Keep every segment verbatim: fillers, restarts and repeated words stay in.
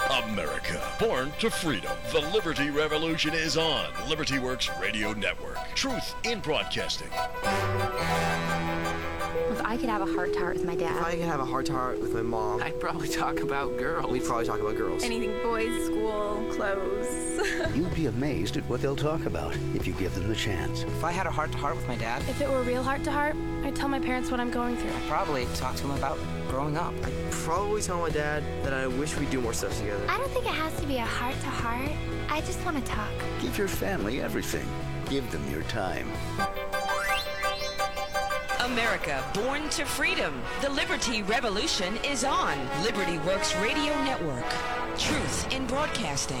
America, born to freedom. The Liberty Revolution is on Liberty Works Radio Network. Truth in broadcasting. If I could have a heart-to-heart with my dad. If I could have a heart-to-heart with my mom. I'd probably talk about girls. We'd probably talk about girls. Anything boys, school, clothes. You'd be amazed at what they'll talk about if you give them the chance. If I had a heart-to-heart with my dad. If it were real heart-to-heart, I'd tell my parents what I'm going through. I'd probably talk to him about growing up. I'd probably tell my dad that I wish we'd do more stuff together. I don't think it has to be a heart-to-heart. I just want to talk. Give your family everything. Give them your time. America, born to freedom. The Liberty Revolution is on Liberty Works Radio Network. Truth in broadcasting.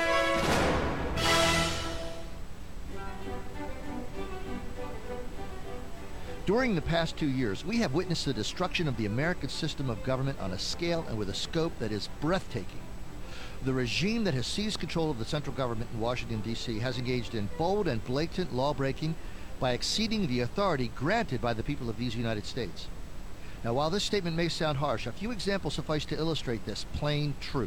During the past two years, we have witnessed the destruction of the American system of government on a scale and with a scope that is breathtaking. The regime that has seized control of the central government in Washington, D C has engaged in bold and blatant law-breaking by exceeding the authority granted by the people of these United States. Now, while this statement may sound harsh, a few examples suffice to illustrate this plain truth.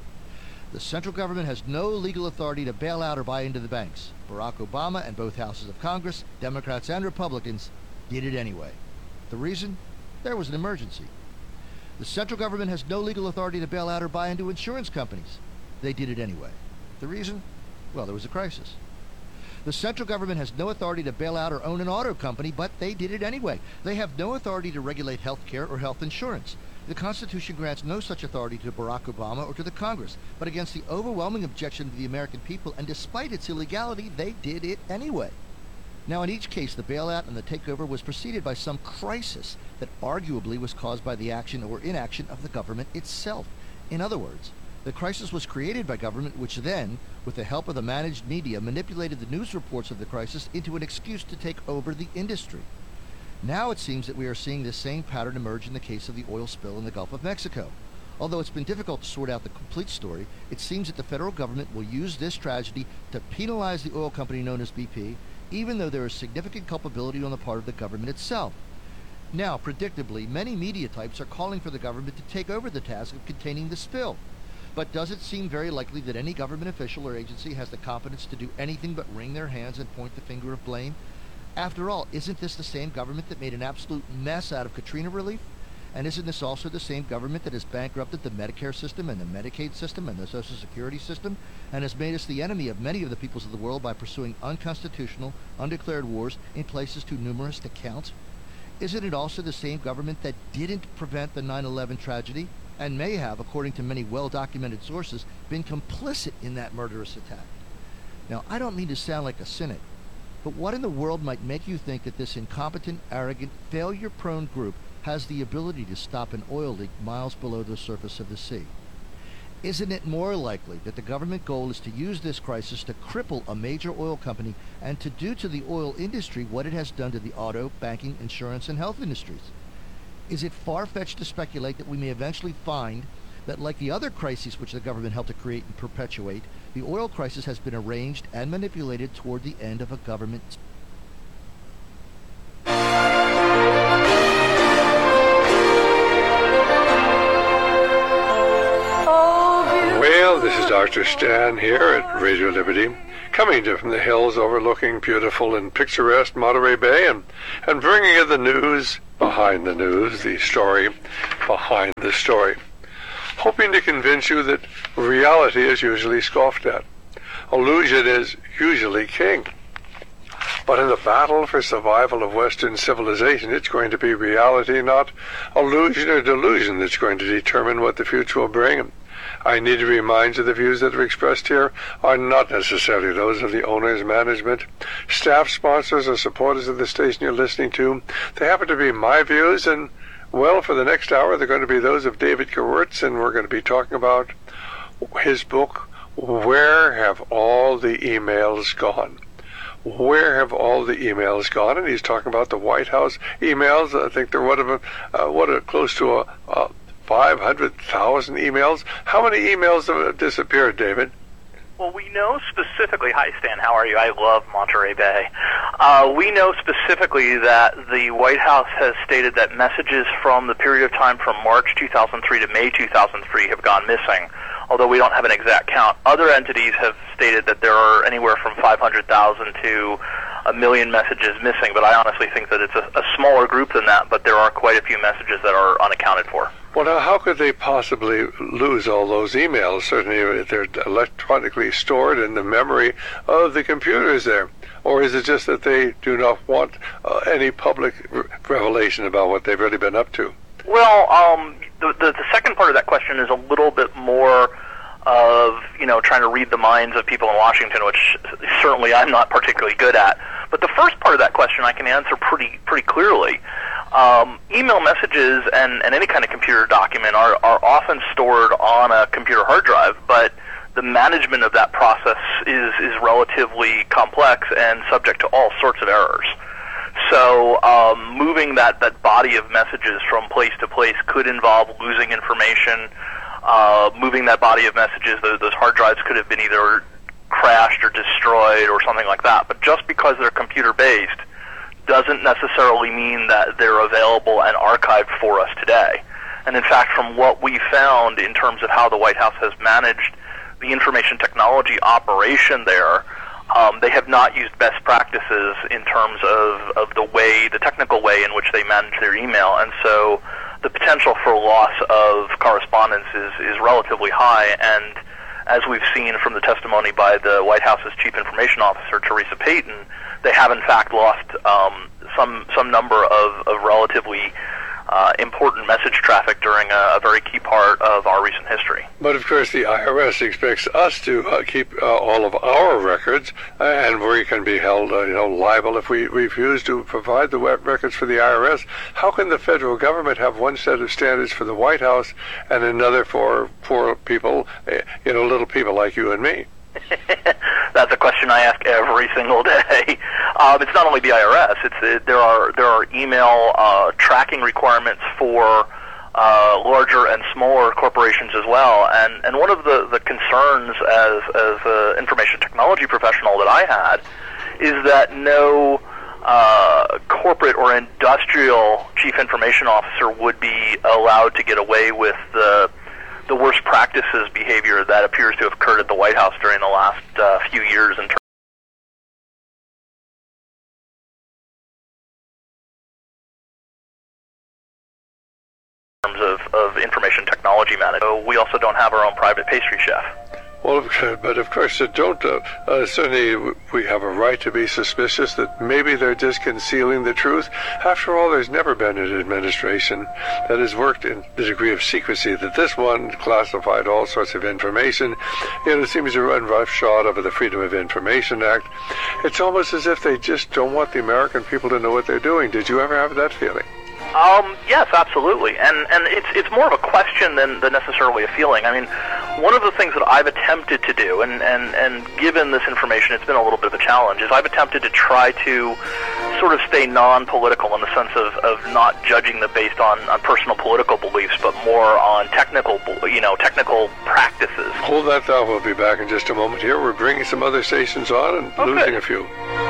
The central government has no legal authority to bail out or buy into the banks. Barack Obama and both houses of Congress, Democrats and Republicans, did it anyway. The reason? There was an emergency. The central government has no legal authority to bail out or buy into insurance companies. They did it anyway. The reason? Well, there was a crisis. The central government has no authority to bail out or own an auto company, but they did it anyway. They have no authority to regulate health care or health insurance. The Constitution grants no such authority to Barack Obama or to the Congress, but against the overwhelming objection of the American people, and despite its illegality, they did it anyway. Now, in each case, the bailout and the takeover was preceded by some crisis that arguably was caused by the action or inaction of the government itself. In other words, the crisis was created by government, which then, with the help of the managed media, manipulated the news reports of the crisis into an excuse to take over the industry. Now it seems that we are seeing this same pattern emerge in the case of the oil spill in the Gulf of Mexico. Although it's been difficult to sort out the complete story, it seems that the federal government will use this tragedy to penalize the oil company known as B P, even though there is significant culpability on the part of the government itself. Now, predictably, many media types are calling for the government to take over the task of containing the spill. But does it seem very likely that any government official or agency has the competence to do anything but wring their hands and point the finger of blame? After all, isn't this the same government that made an absolute mess out of Katrina relief? And isn't this also the same government that has bankrupted the Medicare system and the Medicaid system and the Social Security system, and has made us the enemy of many of the peoples of the world by pursuing unconstitutional, undeclared wars in places too numerous to count? Isn't it also the same government that didn't prevent the nine eleven tragedy, and may have, according to many well-documented sources, been complicit in that murderous attack? Now, I don't mean to sound like a cynic, but what in the world might make you think that this incompetent, arrogant, failure-prone group has the ability to stop an oil leak miles below the surface of the sea? Isn't it more likely that the government goal is to use this crisis to cripple a major oil company and to do to the oil industry what it has done to the auto, banking, insurance, and health industries? Is it far-fetched to speculate that we may eventually find that, like the other crises which the government helped to create and perpetuate, the oil crisis has been arranged and manipulated toward the end of a government? Well, this is Doctor Stan here at Radio Liberty, coming to you from the hills overlooking beautiful and picturesque Monterey Bay, and, and bringing you the news behind the news, the story behind the story, hoping to convince you that reality is usually scoffed at. Illusion is usually king. But in the battle for survival of Western civilization, it's going to be reality, not illusion or delusion, that's going to determine what the future will bring. I need to remind you the views that are expressed here are not necessarily those of the owners, management, staff, sponsors, or supporters of the station you're listening to. They happen to be my views, and, well, for the next hour, they're going to be those of David Gewirtz, and we're going to be talking about his book, Where Have All the Emails Gone? Where have all the emails gone? And he's talking about the White House emails. I think they're what, of a, uh, what a, close to a... a five hundred thousand emails. How many emails have disappeared, David? Well, we know specifically, hi Stan, how are you? I love Monterey Bay. Uh, we know specifically that the White House has stated that messages from the period of time from March two thousand three to May two thousand three have gone missing although we don't have an exact count. Other entities have stated that there are anywhere from five hundred thousand to a million messages missing, but I honestly think that it's a, a smaller group than that, but there are quite a few messages that are unaccounted for. Well, now, how could they possibly lose all those emails? Certainly, if they're electronically stored in the memory of the computers there. Or is it just that they do not want uh, any public re- revelation about what they've really been up to? Well, um, the, the, the second part of that question is a little bit more of, you know, trying to read the minds of people in Washington, which certainly I'm not particularly good at. But the first part of that question I can answer pretty pretty clearly. Um, email messages and, and any kind of computer document are, are often stored on a computer hard drive, but the management of that process is, is relatively complex and subject to all sorts of errors. So um, moving that, that body of messages from place to place could involve losing information. Uh, moving that body of messages, those, those hard drives could have been either crashed or destroyed or something like that. But just because they're computer-based doesn't necessarily mean that they're available and archived for us today. And in fact, from what we found in terms of how the White House has managed the information technology operation there, um, they have not used best practices in terms of, of the way, the technical way in which they manage their email. And so the potential for loss of correspondence is, is relatively high. And as we've seen from the testimony by the White House's Chief Information Officer, Teresa Payton, they have in fact lost um, some some number of, of relatively uh, important message traffic during a, a very key part of our recent history. But of course the I R S expects us to uh, keep uh, all of our records, uh, and we can be held uh, you know, liable if we refuse to provide the web records for the I R S. How can the federal government have one set of standards for the White House and another for poor people, uh, you know, little people like you and me? That's a question I ask every single day. Um, it's not only the I R S. It's it, there are there are email uh, tracking requirements for uh, larger and smaller corporations as well. And and one of the, the concerns as as an information technology professional that I had is that no uh, corporate or industrial chief information officer would be allowed to get away with the the worst practices behavior that appears to have occurred at the White House during the last uh, few years in terms of, of information technology management. So we also don't have our own private pastry chef. Well, but of course, uh, don't uh, uh, certainly we have a right to be suspicious that maybe they're just concealing the truth. After all, there's never been an administration that has worked in the degree of secrecy that this one classified all sorts of information. You know, it seems to run roughshod over the Freedom of Information Act. It's almost as if they just don't want the American people to know what they're doing. Did you ever have that feeling? Um, yes, absolutely, and and it's it's more of a question than, than necessarily a feeling. I mean, one of the things that I've attempted to do, and, and, and given this information, it's been a little bit of a challenge, is I've attempted to try to sort of stay non-political in the sense of, of not judging them based on, on personal political beliefs, but more on technical, you know, technical practices. Hold that thought. We'll be back in just a moment here. We're bringing some other stations on and okay. losing a few.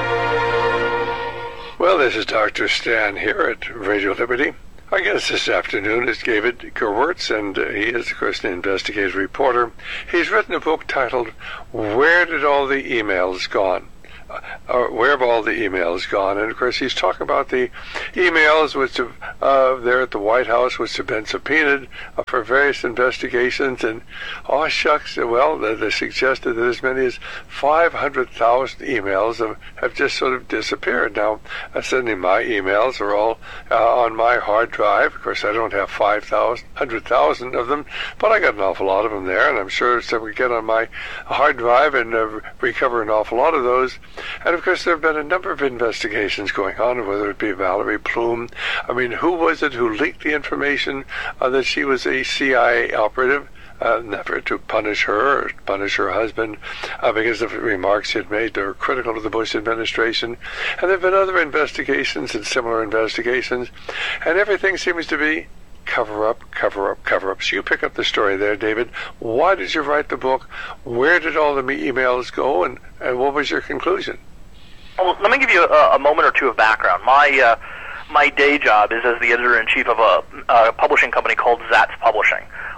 Well, this is Doctor Stan here at Radio Liberty. Our guest this afternoon is David Gerwirtz, and uh, he is, of course, an investigative reporter. He's written a book titled, Where Did All the Emails Gone? Uh, or where have all the emails gone? And of course, he's talking about the emails which have, uh, there at the White House, which have been subpoenaed uh, for various investigations. And oh shucks, well, they, they suggested that as many as five hundred thousand emails have, have just sort of disappeared. Now, uh, certainly my emails are all uh, on my hard drive. Of course, I don't have five thousand, one hundred thousand of them, but I got an awful lot of them there, and I'm sure that we get on my hard drive and uh, recover an awful lot of those. And of course, there have been a number of investigations going on, whether it be Valerie Plum. I mean, who was it who leaked the information uh, that she was a C I A operative? Uh, never to punish her or punish her husband uh, because of the remarks he had made that were critical to the Bush administration. And there have been other investigations and similar investigations, and everything seems to be cover up, cover up, cover up. So you pick up the story there, David. Why did you write the book? Where did all the emails go, and, and what was your conclusion? Well, let me give you a, a moment or two of background. My uh, my day job is as the editor-in-chief of a, a publishing company called Zatz Publishing.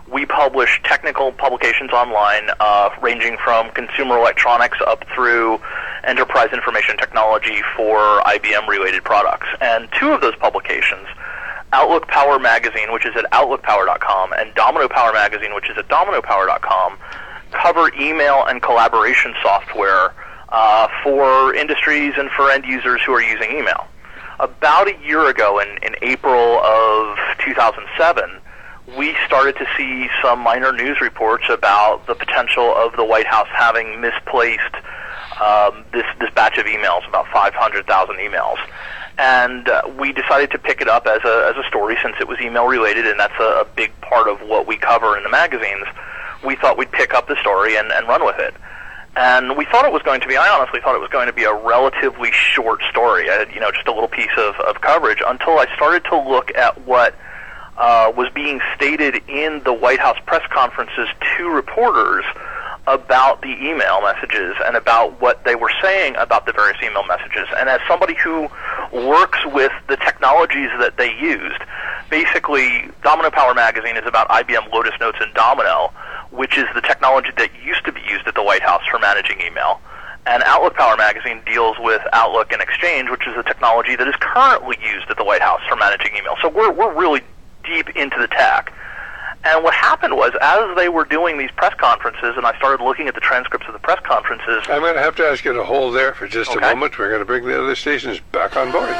We publish technical publications online, uh, ranging from consumer electronics up through enterprise information technology for I B M-related products. And two of those publications, Outlook Power Magazine, which is at outlook power dot com, and Domino Power Magazine, which is at domino power dot com, cover email and collaboration software uh, for industries and for end users who are using email. About a year ago, in, in April of two thousand seven, we started to see some minor news reports about the potential of the White House having misplaced um, this, this batch of emails, about five hundred thousand emails. And uh, we decided to pick it up as a, as a story since it was email-related, and that's a, a big part of what we cover in the magazines. We thought we'd pick up the story and, and run with it. And we thought it was going to be, I honestly thought it was going to be a relatively short story, uh, you know, just a little piece of, of coverage, until I started to look at what uh, was being stated in the White House press conferences to reporters about the email messages and about what they were saying about the various email messages. And as somebody who works with the technologies that they used, basically Domino Power Magazine is about I B M Lotus Notes and Domino, which is the technology that used to be used at the White House for managing email. And Outlook Power Magazine deals with Outlook and Exchange, which is the technology that is currently used at the White House for managing email. So we're we're really deep into the tech. And what happened was, as they were doing these press conferences, and I started looking at the transcripts of the press conferences... I'm going to have to ask you to hold there for just okay. a moment. We're going to bring the other stations back on board.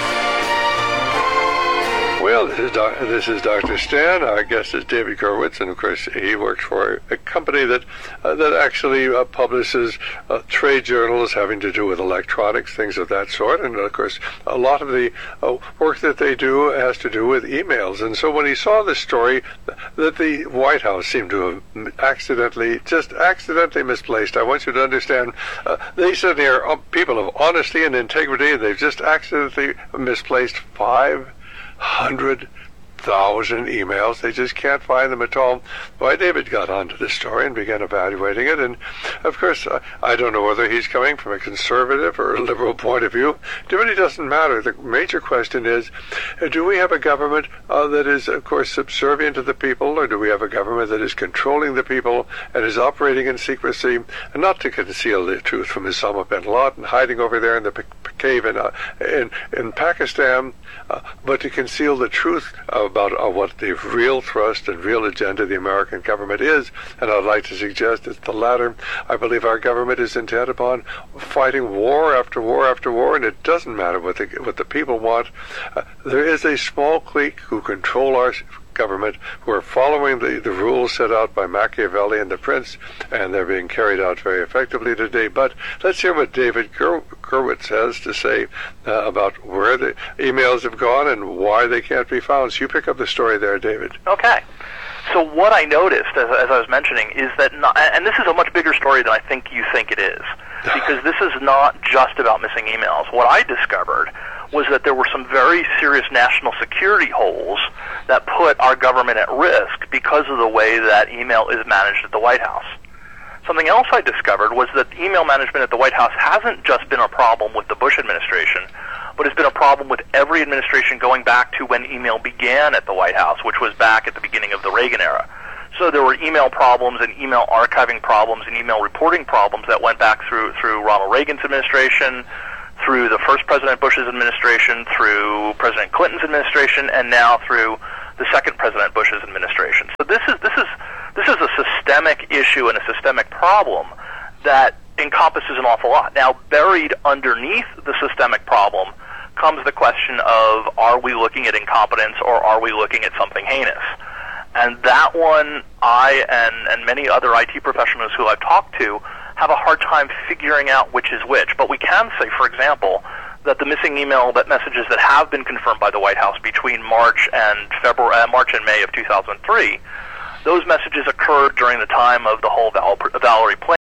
Well, this is, doc- this is Doctor Stan. Our guest is David Gurwitz, and of course he works for a company that uh, that actually uh, publishes uh, trade journals having to do with electronics, things of that sort. And of course, a lot of the uh, work that they do has to do with emails. And so when he saw this story that the White House seemed to have accidentally, just accidentally misplaced, I want you to understand, uh, they certainly are people of honesty and integrity, and they've just accidentally misplaced five hundred thousand emails. They just can't find them at all. Why, David got onto this story and began evaluating it, and of course, uh, I don't know whether he's coming from a conservative or a liberal point of view. It really doesn't matter. The major question is, uh, do we have a government uh, that is, of course, subservient to the people, or do we have a government that is controlling the people and is operating in secrecy, and not to conceal the truth from Osama bin Laden, hiding over there in the p- p- cave in, uh, in, in Pakistan, uh, but to conceal the truth about uh, what the real thrust and real agenda of the American government is. And I'd like to suggest it's the latter. I believe our government is intent upon fighting war after war after war, and it doesn't matter what the, what the people want. Uh, there is a small clique who control our government, who are following the, the rules set out by Machiavelli and the Prince, and they're being carried out very effectively today. But let's hear what David Ger- Gurwitz has to say uh, about where the emails have gone and why they can't be found. So you pick up the story there, David. Okay. So what I noticed, as, as I was mentioning, is that, not, and this is a much bigger story than I think you think it is, because this is not just about missing emails. What I discovered was that there were some very serious national security holes that put our government at risk because of the way that email is managed at the White House. Something else I discovered was that email management at the White House hasn't just been a problem with the Bush administration, but it's been a problem with every administration going back to when email began at the White House, which was back at the beginning of the Reagan era. So there were email problems and email archiving problems and email reporting problems that went back through through Ronald Reagan's administration, through the first President Bush's administration, through President Clinton's administration, and now through the second President Bush's administration. So this is this is this is a systemic issue and a systemic problem that encompasses an awful lot. Now, buried underneath the systemic problem comes the question of, are we looking at incompetence or are we looking at something heinous? And that one, I and, and many other I T professionals who I've talked to have a hard time figuring out which is which. But we can say, for example, that the missing email that messages that have been confirmed by the White House between March and February, uh, March and May of two thousand three, those messages occurred during the time of the whole Val- Valerie Plame